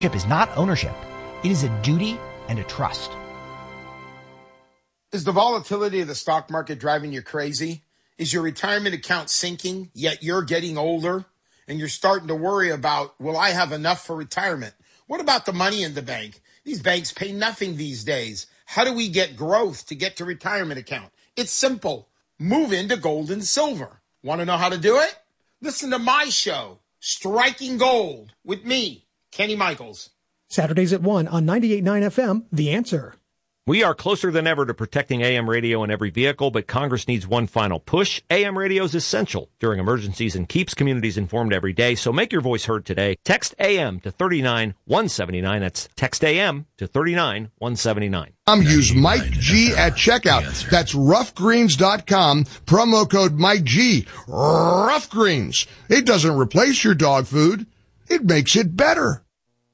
is not ownership. It is a duty and a trust. Is the volatility of the stock market driving you crazy? Is your retirement account sinking, yet you're getting older and you're starting to worry about, will I have enough for retirement? What about the money in the bank? These banks pay nothing these days. How do we get growth to get to retirement account? It's simple. Move into gold and silver. Want to know how to do it? Listen to my show, Striking Gold, with me, Kenny Michaels. Saturdays at 1 on 98.9 FM, The Answer. We are closer than ever to protecting AM radio in every vehicle, but Congress needs one final push. AM radio is essential during emergencies and keeps communities informed every day, so make your voice heard today. Text AM to 39179. That's text AM to 39179. Use Mike G at checkout. That's roughgreens.com. Promo code Mike G. Rough Greens. It doesn't replace your dog food. It makes it better.